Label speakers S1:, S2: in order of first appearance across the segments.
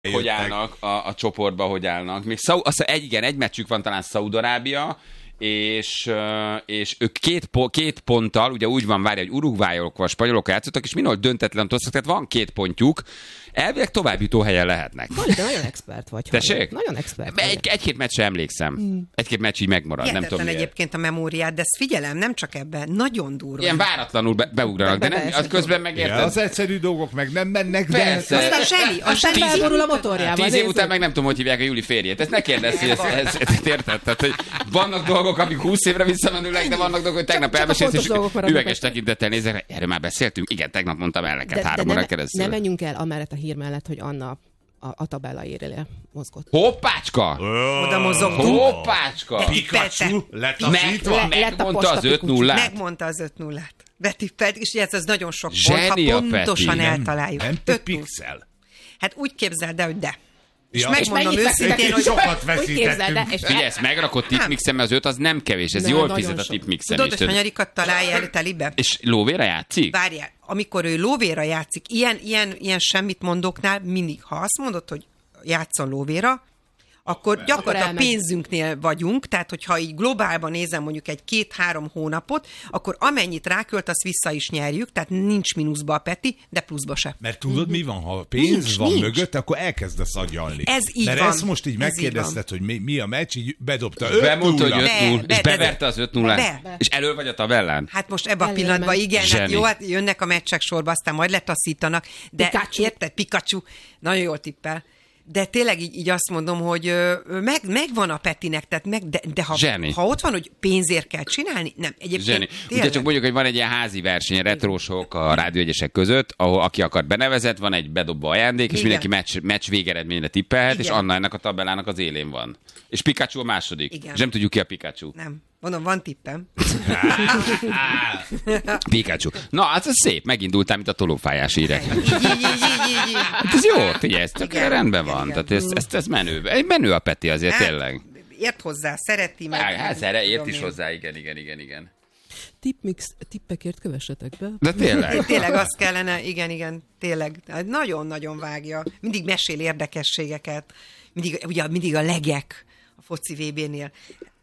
S1: hogy állnak a csoportba, hogy állnak. Még egy meccsük van talán Szaúd-Arábia, és ők két ponttal, ugye úgy van, várja, hogy Uruguayokkal, spanyolokkal játszottak, és mindenhol döntetlen osztak, tehát van 2 pontjuk, elvileg továbbjutó helyen lehetnek.
S2: De nagyon expert vagy.
S1: Tessék?
S2: Nagyon expert.
S1: Egy-két meccsre emlékszem. Egy-két meccs így megmarad.
S3: Hihetetlen,
S1: nem tudom miért.
S3: egyébként a memóriát, de ezt figyelem, nem csak ebben, nagyon durva.
S1: Ilyen váratlanul beugranak, de nem, az közben megérted.
S4: Ja, az egyszerű dolgok meg nem mennek,
S1: Persze.
S4: de...
S3: Aztán
S2: felborul a motorjával.
S1: 10 év után meg nem tudom, hogy hívják a Júli férjét. Ezt ne kérdezz, hogy ezt érted? Tehát, hogy vannak dolgok, amik 20 évre visszamenőleg, de vannak dolgok, hogy tegnap elmesélsz, és üveges tekintettel nézek, erről már beszéltünk? Igen, tegnap mondtam el neked 3 órán keresztül.
S2: Ne menjünk el amellett a hír mellett, hogy Anna a tabella érélye mozgott.
S1: Hoppácska!
S3: Oda mozogtunk.
S1: Hoppácska!
S4: Pikachu letaszítva.
S1: Megmondta az 5-0-át.
S3: Megmondta az 5-0-át. Betippelt, és ez nagyon sok
S1: Zseni
S3: pont, ha
S1: a Peti.
S3: pontosan eltaláljuk.
S4: Nem több pixel.
S3: Hát úgy képzeld el, hogy de. És
S4: Ja.
S3: megmondom
S2: mennyit
S3: őszintén, hogy...
S4: Sokat
S2: Úgy képzeld el,
S4: veszítettünk.
S2: és
S1: Figyelj, ezt megrakott tipmixen, mert az 5 az nem kevés, ez
S2: Nem,
S1: jól
S2: nagyon
S1: fizet a
S2: sok.
S1: tipmixen
S3: Tudod,
S1: is.
S3: hogy hanyarikat találja el telibe?
S1: És lóvéra játszik?
S3: Várjál, amikor ő lóvéra játszik, ilyen semmit mondóknál mindig, ha azt mondod, hogy játszon lóvéra, akkor gyakorlatilag
S2: elmegy.
S3: pénzünknél vagyunk, tehát hogyha így globálban nézem mondjuk egy 2-3 hónapot, akkor amennyit rákölt, azt vissza is nyerjük, tehát nincs mínuszba a Peti, de pluszba se.
S4: Mert tudod, mi van? Ha pénz van mögött, akkor elkezdesz agyalni.
S3: Ez így
S4: Mert
S3: van.
S4: ezt most így
S3: Ez
S4: megkérdezted, hogy mi a meccs, így bedobta
S1: Bemondta, hogy
S4: 5-0.
S1: 5-0, és beverte az 5-0-át.
S3: Be.
S1: És elő vagy a tabellán?
S3: Hát most ebben a
S2: Előre
S3: pillanatban
S2: ment.
S3: igen, hát
S1: Zseni.
S3: jó, hát jönnek a meccsek sorba, aztán majd letaszítanak, de
S2: Pikachu.
S3: érted, Pikachu, nagyon jól tippel. De tényleg így azt mondom, hogy megvan a Petinek, tehát de ha ott van, hogy pénzért kell csinálni, nem. Egyébként
S1: Zseni. Ugye csak mondjuk, hogy van egy ilyen házi verseny, retrósok a rádióegyesek között, ahol aki akar benevezett, van egy bedobva ajándék, és
S3: Igen.
S1: mindenki meccs végeredményre tippelhet,
S3: Igen.
S1: és Anna ennek a tabellának az élén van. És Pikachu a második.
S3: Igen.
S1: És nem tudjuk ki a Pikachu.
S3: Nem. Mondom, van tippem.
S1: Pikachu. Na, hát ez szép, megindultál, mint a tolófájás írek.
S3: Így.
S1: Hát ez jó, figyelj, ez tök
S3: Igen.
S1: rendben van.
S3: Igen.
S1: Tehát ez menő. Menő a Peti azért, tényleg.
S3: Ért hozzá, szereti meg.
S1: Hát ért
S3: tudom
S1: is
S3: én.
S1: hozzá, igen.
S2: Tippekért kövessetek be.
S1: De tényleg.
S3: Tényleg azt kellene, igen, tényleg. Nagyon-nagyon vágja. Mindig mesél érdekességeket. Mindig a legek a foci VB-nél.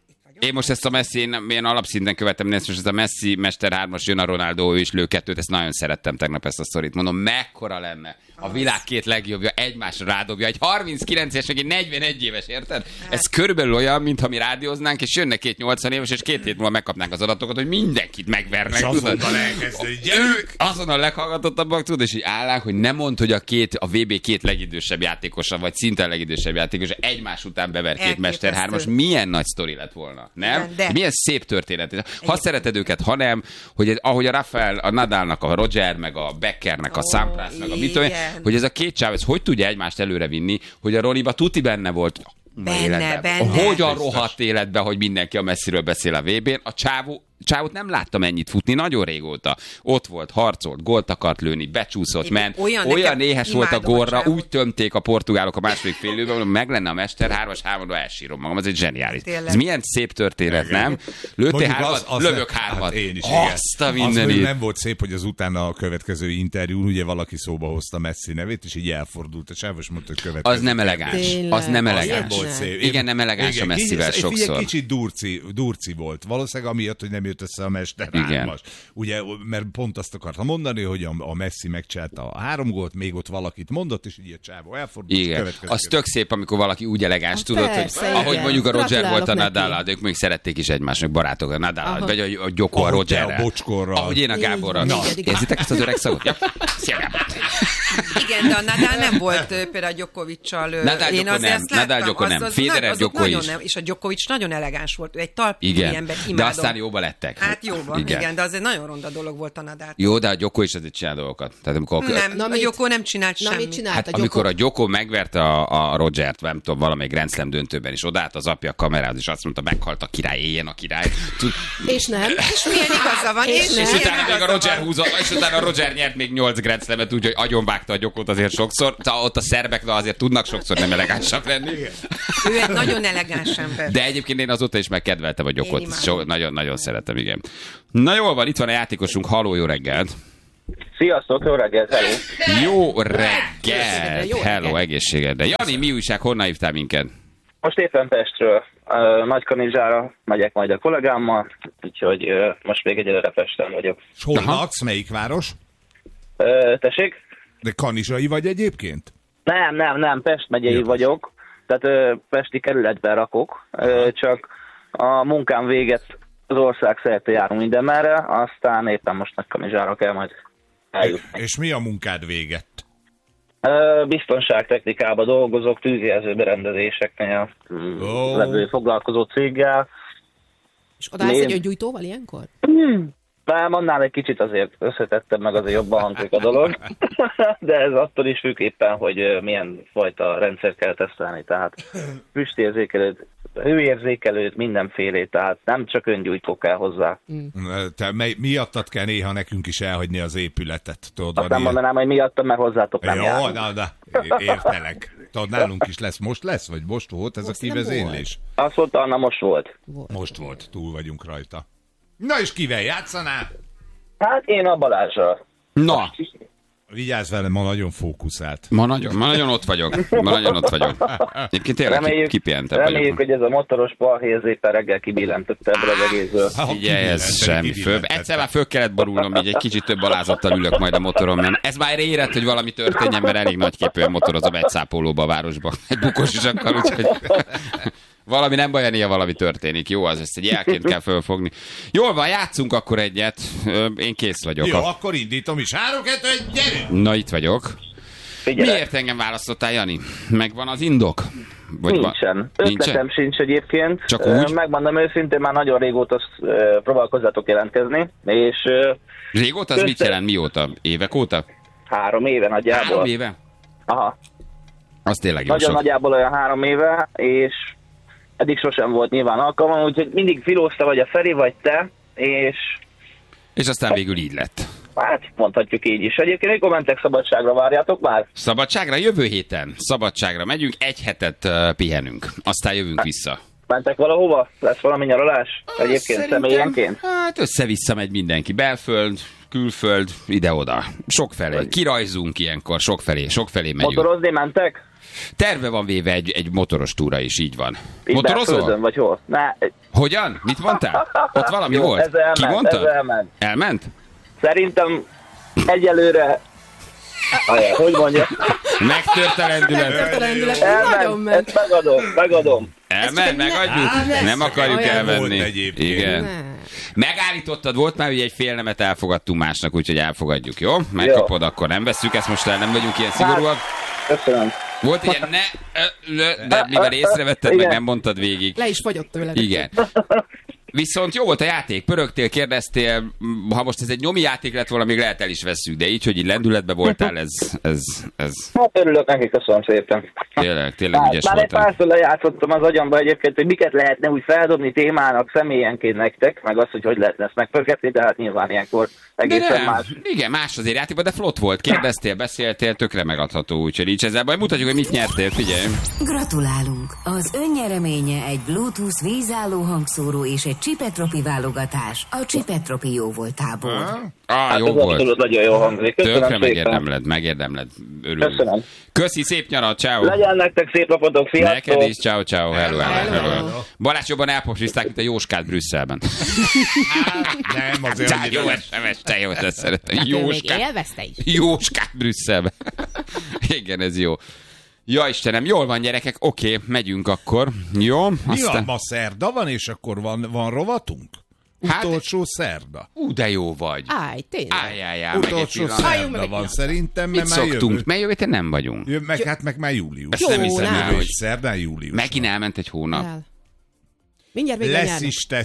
S1: Én most ezt a Messi, én alapszinten követem, ezt most ez a Messi Mester 3-as, jön a Ronaldo, ő is lő 2-t, ezt nagyon szerettem tegnap ezt a sztorit. Mondom, mekkora lenne a világ 2 legjobbja egymásra rádobja. Egy 39-es, meg egy 41 éves, érted? Ez körülbelül olyan, mintha mi rádióznánk, és jönne 2 80 éves, és 2 hét múlva megkapnánk az adatokat, hogy mindenkit megvernek.
S4: És
S1: Tudod?
S4: azonnal elkezdeni,
S1: Ők azon a leghallgatottabbak, tudod, és így állnánk, hogy nem mondd, hogy a VB 2 legidősebb játékosa, vagy szinten legidősebb játékosa egymás után bever 2 Mester 3-as. Milyen nagy sztori lett volna, nem?
S3: Igen, de-
S1: Milyen szép történet. Ha szereted őket, ha nem, hogy ahogy a Rafael, a Nadalnak, a Roger, meg a Beckernek, a Sampras, meg a mit tudom én,
S3: igen.
S1: hogy ez a két csáv, ez hogy tudja egymást előrevinni, hogy a Roniba tuti benne volt.
S3: Benne.
S1: Hogyan rohadt életbe, hogy mindenki a Messiről beszél a VB-n. A csávót nem láttam ennyit futni nagyon régóta. Ott volt, harcolt, gólt akart lőni, becsúszott, ment. Olyan éhes volt a górra, úgy tömték a portugálok a második fél időben, hogy meg lenne a Mester 3-as 3-ban elsírom magam. Ez egy zseniális.
S3: Tényleg.
S1: Ez milyen szép történet, nem? Lőttél 3-at? Lövök 3-at.
S4: én is,
S1: Azt a
S4: Az
S1: mindenit.
S4: nem volt szép, hogy az utána a következő interjún ugye valaki szóba hozta Messi nevét, és így elfordult a sávos, mondta, hogy következő.
S1: Az nem elegáns.
S2: Tényleg.
S1: Az nem
S2: Az
S1: elegáns.
S2: nem volt
S4: szép.
S1: Igen, nem elegáns a Messivel sokszor.
S4: Figyelj, kicsit durci volt. Valószínűleg amiatt, hogy nem jött össze a Mester 3-as. Ugye, mert pont azt akartam mondani, hogy a Messi megcsinálta a 3 gólt, még ott valakit mondott, és így a csávó elfordult.
S1: Igen, az tök szép, amikor valaki úgy elegáns, tudod,
S2: persze,
S1: hogy ahogy
S2: igen.
S1: mondjuk a Roger
S2: Gratulálok
S1: volt a
S2: neki.
S1: Nadal, de ők még szerették is egymásnak, barátok a Nadal,
S2: Aha.
S1: vagy a Gyoko a
S4: Ahogy te
S1: Rogerrel.
S4: a Bocskorral.
S1: Ahogy én a Gáborral.
S2: Igen,
S1: Na,
S2: igen.
S1: érzitek ezt az öreg szagot? Ja. Szia, Gábor.
S3: Igen, de a Nadal nem volt például Djokoviccal.
S1: Nadal,
S3: Én
S1: Djoko
S3: azért
S1: nem.
S3: azt láttam,
S1: Nadal, Djoko nem. Federer,
S3: azok
S1: Djoko
S3: nagyon
S1: is.
S3: nem. És a Djokovic nagyon elegáns volt. Ő egy talpú
S1: Igen,
S3: ember,
S1: de
S3: imádom.
S1: aztán jóba lettek.
S3: Hát jóban, igen, de az egy nagyon ronda dolog volt a Nadal.
S1: Jó, de a Djoko is azért csinál dolgokat. Tehát amikor
S3: Nem,
S2: Na
S3: a
S2: mit?
S3: Djoko nem csinált
S2: Na, mit
S3: semmit.
S2: csinált
S1: Hát
S2: a
S1: amikor a
S2: Djoko?
S1: Djoko megverte a Rogert, nem tudom, valamelyik Grand Slam döntőben, és odállt az apja a kamerához, és azt mondta, meghalt a király, éljen a király.
S2: És nem.
S3: És milyen igaza van,
S2: És
S3: és
S2: nem.
S1: És
S3: milyen
S1: utána még a
S3: igaza
S1: Roger
S3: van.
S1: húzott, és utána a Roger nyert még 8 Grand Slamet, úgyhogy agyonvágta a Gyokót azért sokszor. Ott a szerbek azért tudnak sokszor nem elegánsak lenni.
S3: Ő egy nagyon elegáns ember.
S1: De egyébként én azóta is megkedveltem a Gyokot.
S3: Én imádom.
S1: Nagyon-nagyon szeretem, igen. Na jól van, itt van a játékosunk. Halló, jó reggelt!
S5: Sziasztok, jó reggelt, hello!
S1: Jó reggelt! Hello, egészségedre. Jani, mi újság, honnan hívtál minket?
S5: Most éppen Pestről, Nagykanizsára megyek majd a kollégámmal, úgyhogy most még egyelőre Pesten vagyok.
S4: És hol laksz? Melyik város?
S5: Tessék?
S4: De kanizsai vagy egyébként?
S5: Nem, Pest megyei vagyok, tehát pesti kerületben rakok, csak a munkám véget az ország szerte járunk mindenmerre, aztán éppen most Nagykanizsára kell majd eljutni.
S4: És mi a munkád véget?
S5: Biztonságtechnikában dolgozok, tűzjelző berendezéseknél, levő foglalkozó céggel.
S2: És odaállsz egy öngyújtóval ilyenkor?
S5: Nem, annál egy kicsit azért összetettem, meg azért jobban hangzik a dolog, de ez attól is függ éppen, hogy milyen fajta rendszert kell tesztelni, tehát füstérzékelőt, hőérzékelőt, mindenfélét, tehát nem csak öngyújtó kell hozzá.
S4: Te miattad kell néha nekünk is elhagyni az épületet, tudod?
S5: Azt nem mondanám, hogy miattam, mert hozzátok nem járunk.
S4: Jó, értelek. Tudod, nálunk is lesz, most lesz, vagy most volt ez most a kivezénylés?
S5: Azt mondta, Anna, most volt.
S4: Most volt, túl vagyunk rajta. Na és kivel játszanál?
S5: Hát én a Balázsral.
S1: Na!
S4: Vigyázz velem, ma nagyon fókuszált.
S1: Ma nagyon ott vagyok. Egyébként tényleg kipihentem vagyok.
S5: Reméljük, hogy ez a motoros balhéz éppen reggel kibillentötte ebből az egészből.
S1: Figyelj, ez semmi főbb. Egyszer már föl kellett borulnom, így egy kicsit több alázattal ülök majd a motoron, mert ez már érett, hogy valami történjen, mert elég nagyképűen motorozom egy szápolóba a városba. Egy bukós isakkal, úgyhogy... Valami nem baj, ilyen valami történik. Jó, az ezt egy jelként kell fölfogni. Jól van, játszunk akkor egyet. Én kész vagyok.
S4: Jó, akkor indítom is. 3, 2, 1, gyerünk!
S1: Na, itt vagyok.
S5: Figyelek.
S1: Miért engem választottál, Jani? Megvan az indok?
S5: Vagy nincsen. Ötletem sincs egyébként.
S1: Csak úgy?
S5: Megmondom őszintén, már nagyon régóta próbálkozzatok jelentkezni. És
S1: régóta? Az mit jelent? Mióta? Évek óta?
S5: 3 éve nagyjából.
S1: 3 éve?
S5: Aha.
S1: Az tényleg jó
S5: nagyon
S1: sok.
S5: nagyjából olyan 3 éve, és eddig sosem volt nyilván alkalmam, úgyhogy mindig filózta vagy a Feri, vagy te,
S1: és aztán végül így lett.
S5: Hát mondhatjuk így is. Egyébként mikor mentek szabadságra, várjátok már?
S1: Szabadságra? Jövő héten szabadságra megyünk, 1 hetet pihenünk, aztán jövünk vissza.
S5: Mentek valahova? Lesz valami nyaralás? Egyébként személyenként?
S1: Hát össze-vissza megy mindenki. Belföld, külföld, ide-oda. Sokfelé. Kirajzunk ilyenkor, sokfelé megyünk.
S5: Motorozni mentek?
S1: Terve van véve egy motoros túra is, így van.
S5: Itt
S1: motorozol?
S5: Belföldön, vagy hol?
S1: Hogyan? Mit mondtál? Ott valami
S5: jó,
S1: volt? Ki mondta? Elment?
S5: Szerintem egyelőre... Hogy mondja?
S1: Megtört a lendület.
S5: Elment, ezt megadom.
S1: Elment, megadjuk? Nem akarjuk elvenni. Igen. Megállítottad, volt már, hogy egy félnemet elfogadtunk másnak, úgyhogy elfogadjuk, jó? Megkapod, akkor nem vesszük ezt most el, nem vagyunk ilyen szigorúak.
S5: Köszönöm.
S1: Volt ilyen de mivel észrevetted, meg nem mondtad végig.
S2: Le is fogyott tőle.
S1: Igen. Viszont jó volt a játék, pörögtél, kérdeztél, ha most ez egy nyomi játék lett volna, még lehet el is vesszük, de így, hogy így lendületben voltál, ez...
S5: Hát örülök neki, köszönöm szépen.
S1: Tényleg ügyes voltál.
S5: Már egy párszor lejátszottam az agyamba egyébként, hogy miket lehetne úgy feldobni témának személyenként nektek, meg azt, hogy lehetne ezt megpörgetni, de hát nyilván ilyenkor egészen más. Igen,
S1: más azért játékban, de flott volt, kérdeztél, beszéltél, tökre megadható, úgyhogy nincs ezzel baj. Mutatjuk, hogy mit nyertél, figyelj.
S6: Gratulálunk! Az önnyereménye egy Bluetooth vízálló hangszóró és egy Csipetropi válogatás a Csipetropi jóvoltából.
S1: Jó volt.
S5: Nagyon jó hangzik.
S1: Tökre megérdemled. Örülünk.
S5: Köszönöm.
S1: Köszi, szép nyarat, ciao.
S5: Legyen nektek szép napotok, sziasztok.
S1: Neked is, ciao, hello. Balázs jobban elpopsizták, mint a Jóskát Brüsszelben.
S4: Nem, azért...
S1: Jó SMS, te jó, ezt szeretem. Jóskát Brüsszelben. Igen, ez jó. Ja, Istenem, jól van, gyerekek, oké, megyünk akkor. Jó,
S4: mi van, ma szerda van, és akkor van rovatunk? Utolsó szerda.
S1: De jó vagy.
S2: Tényleg.
S4: Utolsó szerda van szerintem, mert már
S1: szoktunk, mert jövő héten nem vagyunk.
S4: Meg már július.
S1: Ezt nem hiszem el, hogy
S4: szerdán július.
S1: Megint elment egy hónap.
S4: Lesz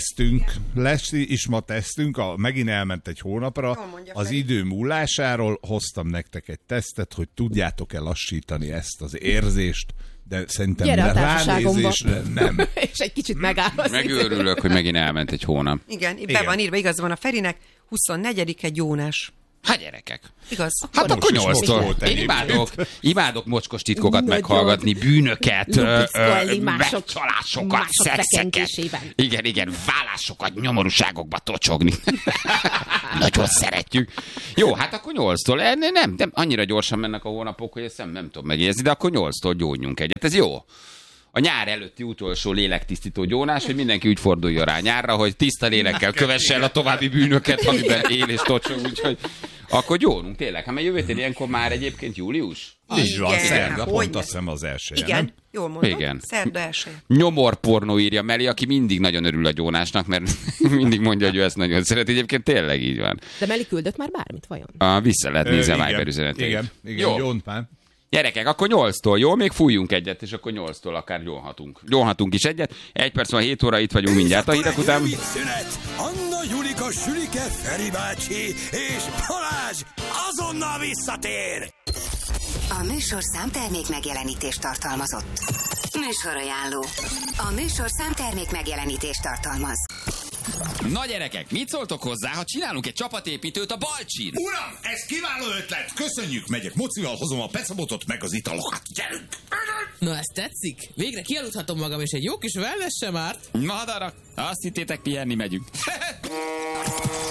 S4: is ma tesztünk, megint elment egy hónapra. Az idő múlásáról hoztam nektek egy tesztet, hogy tudjátok-e lassítani ezt az érzést, de szerintem ránézésre nem.
S2: És egy kicsit megállsz.
S1: Megőrülök, hogy megint elment egy hónap.
S3: Igen, be van írva, igaz van a Ferinek, 24. Jónás.
S1: Hát gyerekek.
S3: Igaz.
S1: Hát akkor 8-tól. Én imádok mocskos titkokat meghallgatni, bűnöket, megcsalásokat, szexeket. Igen, vállásokat, nyomorúságokba tocsogni. Nagyon szeretjük. Jó, hát akkor 8-tól. Nem, annyira gyorsan mennek a hónapok, hogy ezt nem tudom megjegyezni, de akkor 8-tól gyógyjunk egyet. Ez jó. A nyár előtti utolsó lélektisztító gyónás, hogy mindenki úgy forduljon rá nyárra, hogy tiszta lélekkel kövesse el a további bűnöket, amiben él és tocsog, úgyhogy akkor gyónunk tényleg. Hát mert jövő héten ilyenkor már egyébként július?
S4: Így van, szerda, pont azt hiszem az elsője.
S3: Igen,
S4: nem?
S3: Jól mondom.
S1: Igen.
S3: Szerda elsője.
S1: Nyomorpornó írja Meli, aki mindig nagyon örül a gyónásnak, mert mindig mondja, hogy ő ezt nagyon szeret. Egyébként tényleg így van.
S2: De Meli küldött már bármit, vajon?
S1: Vissza lehet nézni a Viber üzeneteit.
S4: Igen, gyónt már.
S1: Gyerekek, akkor 8-tól, jó? Még fújjunk egyet, és akkor 8-tól akár gyónhatunk. Gyónhatunk is egyet. 1 perc van 7 óra, itt vagyunk mindjárt a hírek után.
S7: Anna, Julika, Sülike, Feri bácsi és Balázs azonnal visszatér!
S6: A műsor számtermék megjelenítést tartalmazott. Műsorajánló. A műsor számtermék megjelenítést tartalmaz.
S1: Na gyerekek, mit szóltok hozzá, ha csinálunk egy csapatépítőt a Balcsin?
S7: Uram, ez kiváló ötlet! Köszönjük, megyek mocival, hozom a pecabotot meg az italokat. Gyerünk!
S8: Na, ez tetszik? Végre kialudhatom magam, és egy jó kis wellness sem árt.
S1: Madarak, azt hittétek, pihenni megyünk.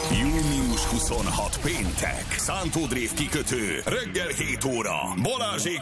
S7: Június 26 péntek. Szántódrév kikötő. Reggel 7 óra. Balázsék